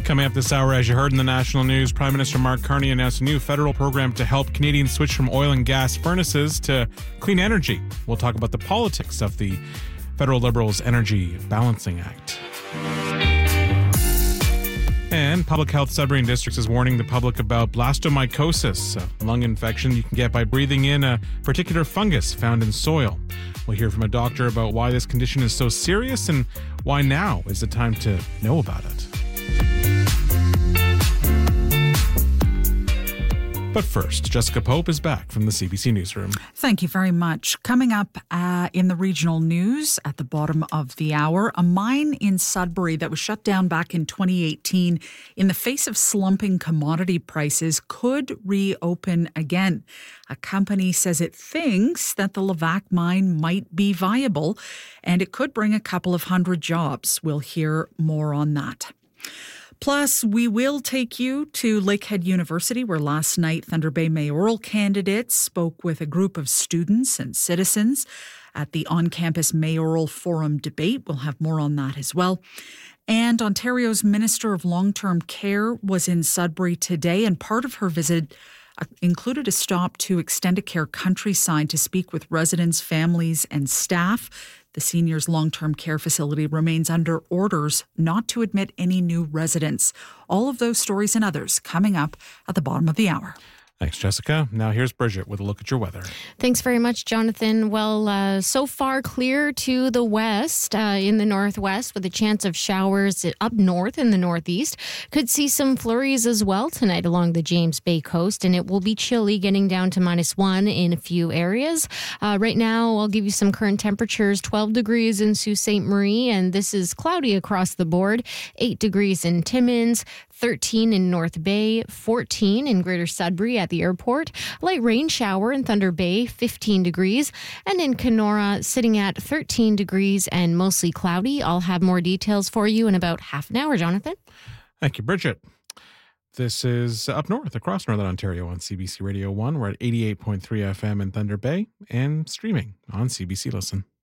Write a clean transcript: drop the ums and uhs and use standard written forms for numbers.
Coming up this hour, as you heard in the national news, Prime Minister Mark Carney announced a new federal program to help Canadians switch from oil and gas furnaces to clean energy. We'll talk about the politics of the federal Liberals' Energy Balancing Act. And Public Health Sudbury Districts is warning the public about blastomycosis, a lung infection you can get by breathing in a particular fungus found in soil. We'll hear from a doctor about why this condition is so serious and why now is the time to know about it. But first, Jessica Pope is back from the CBC Newsroom. Thank you very much. Coming up in the regional news at the bottom of the hour, a mine in Sudbury that was shut down back in 2018 in the face of slumping commodity prices could reopen again. A company says it thinks that the Levack mine might be viable and it could bring a couple of hundred jobs. We'll hear more on that. Plus, we will take you to Lakehead University, where last night Thunder Bay mayoral candidates spoke with a group of students and citizens at the on-campus mayoral forum debate. We'll have more on that as well. And Ontario's Minister of Long-Term Care was in Sudbury today, and part of her visit included a stop to Extendicare Countryside to speak with residents, families, and staff. The seniors' long-term care facility remains under orders not to admit any new residents. All of those stories and others coming up at the bottom of the hour. Thanks, Jessica. Now here's Bridget with a look at your weather. Thanks very much, Jonathan. Well, so far clear to the west, in the northwest, with a chance of showers up north in the northeast. Could see some flurries as well tonight along the James Bay coast, and it will be chilly, getting down to -1 in a few areas. Right now, I'll give you some current temperatures. 12 degrees in Sault Ste. Marie, and this is cloudy across the board. 8 degrees in Timmins, 13 in North Bay, 14 in Greater Sudbury at the airport. Light rain shower in Thunder Bay, 15 degrees. And in Kenora, sitting at 13 degrees and mostly cloudy. I'll have more details for you in about half an hour, Jonathan. Thank you, Bridget. This is Up North, across Northern Ontario on CBC Radio 1. We're at 88.3 FM in Thunder Bay and streaming on CBC Listen.